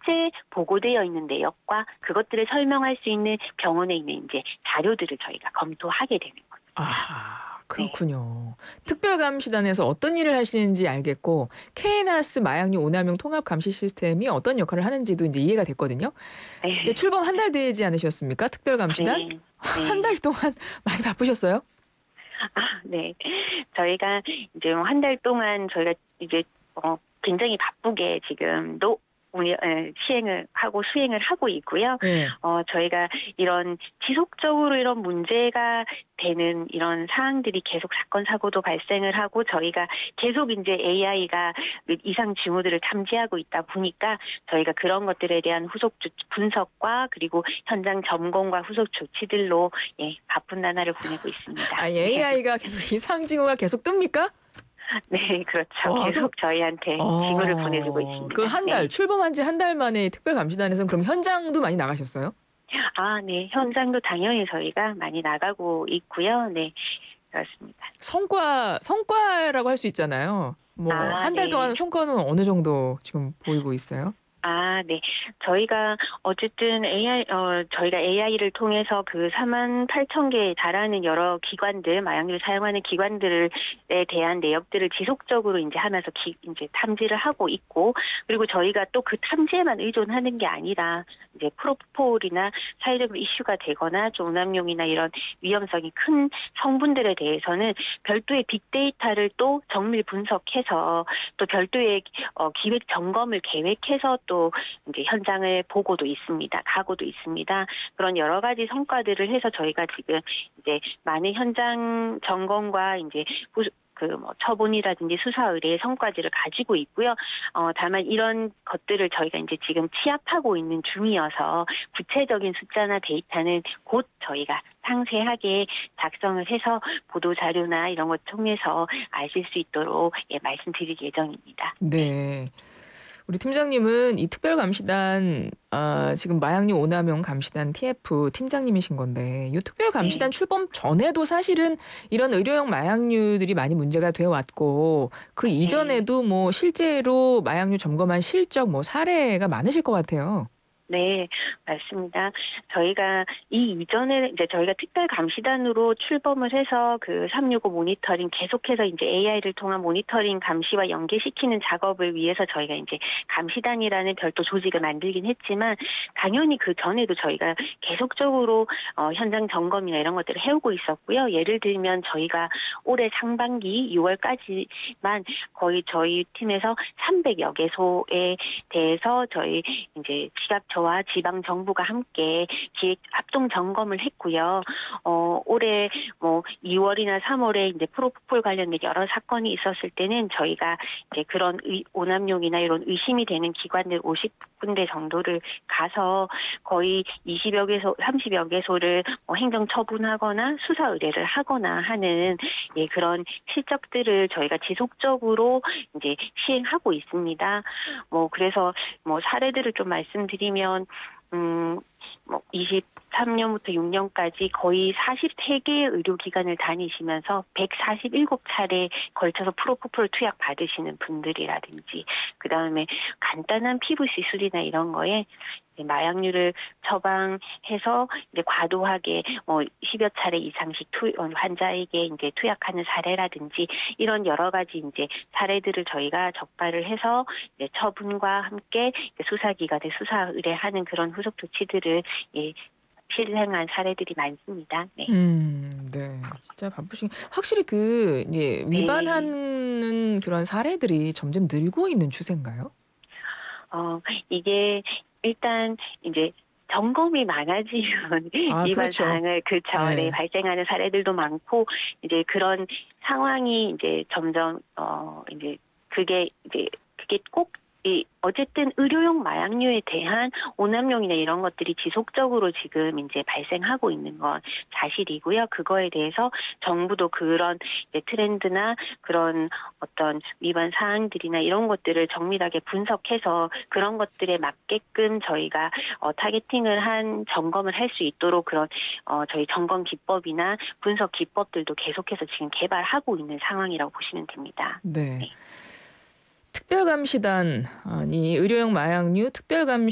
실제 보고되어 있는 내역과 그것들을 설명할 수 있는 병원에 있는 이제 자료들을 저희가 검토하게 되는 거죠. 아 네. 그렇군요. 특별감시단에서 어떤 일을 하시는지 알겠고 케이나스 마약류 오남용 통합 감시 시스템이 어떤 역할을 하는지도 이제 이해가 됐거든요. 예 네. 출범 한 달 되지 않으셨습니까? 특별감시단? 네. 한 달 네. 동안 많이 바쁘셨어요? 네. 저희가 이제 한 달 동안 저희가 이제 굉장히 바쁘게 지금도 시행을 하고 수행을 하고 있고요. 예. 저희가 이런 지속적으로 이런 문제가 되는 이런 사항들이 계속 사건 사고도 발생을 하고 저희가 계속 이제 AI가 이상 징후들을 탐지하고 있다 보니까 저희가 그런 것들에 대한 후속 분석과 그리고 현장 점검과 후속 조치들로 바쁜 나날을 보내고 있습니다. 아 네. AI가 계속 이상 징후가 계속 뜹니까? 네, 그렇죠. 와 그럼 계속 저희한테 징후를 보내주고 그 있습니다. 한 달 네. 출범한 지 한 달 만에 특별감시단에서는 그럼 현장도 많이 나가셨어요? 네. 현장도 당연히 저희가 많이 나가고 있고요. 네. 그렇습니다. 성과라고 할 수 있잖아요. 뭐 한 달 네. 동안 성과는 어느 정도 지금 보이고 있어요? 네. 저희가 어쨌든 저희가 AI를 통해서 그 48,000개에 달하는 여러 기관들, 마약류를 사용하는 기관들에 대한 내역들을 지속적으로 이제 하면서 이제 탐지를 하고 있고, 그리고 저희가 또 그 탐지에만 의존하는 게 아니라 이제 프로포폴이나 사회적으로 이슈가 되거나 좀 오남용이나 이런 위험성이 큰 성분들에 대해서는 별도의 빅데이터를 또 정밀 분석해서 또 별도의 기획 점검을 계획해서 또 이제 현장을 보고도 있습니다. 가고도 있습니다. 그런 여러 가지 성과들을 해서 저희가 지금 이제 많은 현장 점검과 이제 처분이라든지 수사 의뢰의 성과들을 가지고 있고요. 다만 이런 것들을 저희가 이제 지금 취합하고 있는 중이어서 구체적인 숫자나 데이터는 곧 저희가 상세하게 작성을 해서 보도 자료나 이런 것 통해서 아실 수 있도록 말씀드릴 예정입니다. 네. 네. 우리 팀장님은 이 특별감시단 지금 마약류 오남용 감시단 TF 팀장님이신 건데 이 특별감시단 네. 출범 전에도 사실은 이런 의료용 마약류들이 많이 문제가 되어 왔고 그 네. 이전에도 뭐 실제로 마약류 점검한 실적 뭐 사례가 많으실 것 같아요. 네, 맞습니다. 저희가 이 이전에 이제 저희가 특별감시단으로 출범을 해서 그 365 모니터링 계속해서 이제 AI를 통한 모니터링 감시와 연계시키는 작업을 위해서 저희가 이제 감시단이라는 별도 조직을 만들긴 했지만 당연히 그 전에도 저희가 계속적으로 현장 점검이나 이런 것들을 해오고 있었고요. 예를 들면 저희가 올해 상반기 6월까지만 거의 저희 팀에서 300여 개소에 대해서 저희 이제 지각처와 지방 정부가 함께 기획 합동 점검을 했고요. 올해 뭐 2월이나 3월에 이제 프로포폴 관련된 여러 사건이 있었을 때는 저희가 이제 그런 오남용이나 이런 의심이 되는 기관들 50군데 정도를 가서 거의 20여 개소, 30여 개소를 행정 처분하거나 수사 의뢰를 하거나 하는 그런 실적들을 저희가 지속적으로 이제 시행하고 있습니다. 그래서 사례들을 좀 말씀드리면 23년부터 6년까지 거의 43개의 의료기관을 다니시면서 147차례에 걸쳐서 프로포폴 투약 받으시는 분들이라든지, 그 다음에 간단한 피부 시술이나 이런 거에 마약류를 처방해서 이제 과도하게 10여 차례 이상씩 환자에게 이제 투약하는 사례라든지 이런 여러 가지 이제 사례들을 저희가 적발을 해서 이제 처분과 함께 수사기관에 수사 의뢰하는 그런 후속 조치들을 실행한 사례들이 많습니다. 네. 네. 진짜 바쁘신 확실히 그 이제 네. 위반하는 그런 사례들이 점점 늘고 있는 추세인가요? 이게 일단 이제 점검이 많아지면 아 위반 그렇죠. 사항을 네, 예. 발생하는 사례들도 많고 이제 그런 상황이 이제 점점 이제 그게 꼭 어쨌든 의료용 마약류에 대한 오남용이나 이런 것들이 지속적으로 지금 이제 발생하고 있는 건 사실이고요. 그거에 대해서 정부도 그런 이제 트렌드나 그런 어떤 위반 사항들이나 이런 것들을 정밀하게 분석해서 그런 것들에 맞게끔 저희가 타겟팅을 한 점검을 할 수 있도록 그런 저희 점검 기법이나 분석 기법들도 계속해서 지금 개발하고 있는 상황이라고 보시면 됩니다. 네. 네. 특별감시단 아니 의료용 마약류 특별감시